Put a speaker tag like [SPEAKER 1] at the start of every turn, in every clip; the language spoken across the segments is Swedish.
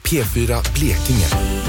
[SPEAKER 1] P4 Blekinge.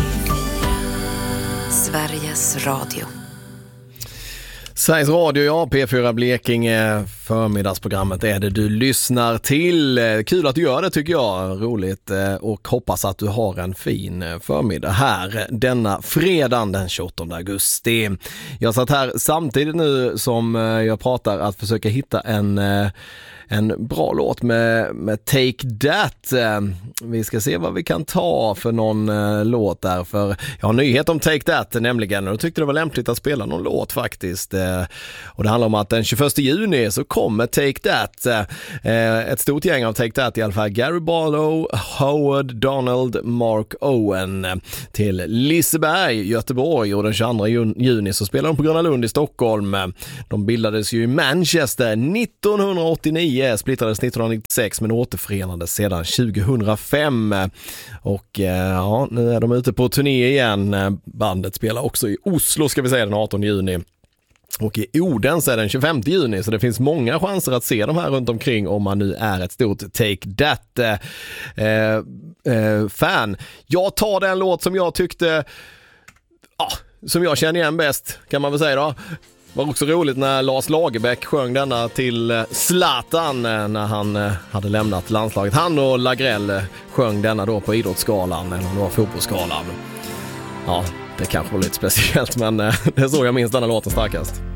[SPEAKER 2] Sveriges Radio.
[SPEAKER 3] Sveriges Radio, ja, P4 Blekinge, förmiddagsprogrammet är det du lyssnar till. Kul att du gör det tycker jag, roligt, och hoppas att du har en fin förmiddag här denna fredag den 28 augusti. Jag satt här samtidigt nu som jag pratar att försöka hitta en bra låt med Take That. Vi ska se vad vi kan ta för någon låt där, för jag har en nyhet om Take That nämligen, och jag tyckte det var lämpligt att spela någon låt faktiskt. Och det handlar om att den 21 juni så kommer Take That. Ett stort gäng av Take That i alla fall. Gary Barlow, Howard Donald, Mark Owen till Liseberg, Göteborg, och den 22 juni så spelar de på Gröna Lund i Stockholm. De bildades ju i Manchester 1989, splittrades 1996 men återförenades sedan 2005. Och ja, nu är de ute på turné igen. Bandet spelar också i Oslo ska vi säga den 18 juni. Och i Odense är den 25 juni, så det finns många chanser att se de här runt omkring om man nu är ett stort Take That fan. Jag tar den låt som jag tyckte, som jag känner igen bäst kan man väl säga då. Det var också roligt när Lars Lagerbäck sjöng denna till Zlatan när han hade lämnat landslaget. Han och Lagrell sjöng denna då på idrottsskalan, eller om det var fotbollsskalan. Ja, det kanske var lite speciellt, men det är så jag minns denna låten starkast.